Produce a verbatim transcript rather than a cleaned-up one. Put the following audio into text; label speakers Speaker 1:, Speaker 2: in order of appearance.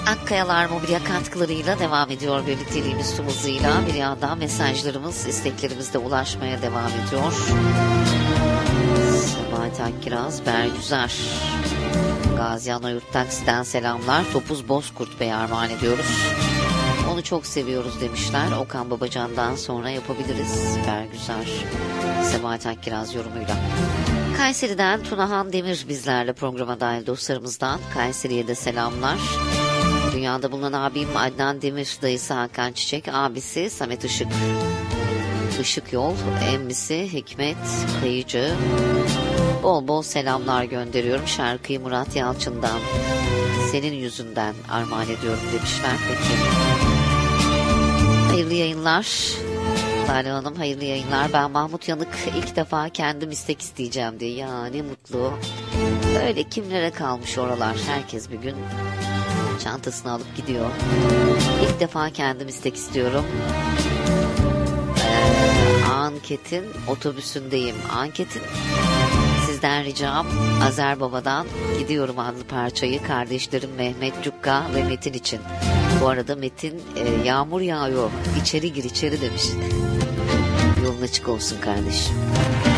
Speaker 1: Akkayalar Mobilya katkılarıyla devam ediyor birlikteliğimiz tüm hızıyla. Bir yandan mesajlarımız, isteklerimiz de ulaşmaya devam ediyor. Sebahat Akkiraz, Bergüzar, Gazi Anayurt Taksi'den selamlar. Topuz Bozkurt Bey'e armağan ediyoruz. Onu çok seviyoruz demişler. Okan Babacan'dan sonra yapabiliriz. Bergüzar, Sebahat Akkiraz yorumuyla. Kayseri'den Tunahan Demir bizlerle, programa dahil dostlarımızdan. Kayseri'ye de selamlar. Dünyada bulunan abim Adnan Demir, dayısı Hakan Çiçek, abisi Samet Işık, Işık Yol, emmisi Hikmet Kayıcı. Bol bol selamlar gönderiyorum. Şarkıyı Murat Yalçın'dan, senin yüzünden armağan ediyorum demişler. Peki. Hayırlı yayınlar. Lale Hanım, hayırlı yayınlar. Ben Mahmut Yanık, ilk defa kendim istek isteyeceğim diye. Ya ne mutlu. Öyle kimlere kalmış oralar. Herkes bir gün çantasını alıp gidiyor. İlk defa kendim istek istiyorum. Ee, Anket'in otobüsündeyim. Anket'in sizden ricam Azer Baba'dan Gidiyorum adlı parçayı kardeşlerim Mehmet Cukka ve Metin için. Bu arada Metin e, yağmur yağıyor, İçeri gir içeri demiş. Yolun açık olsun kardeşim.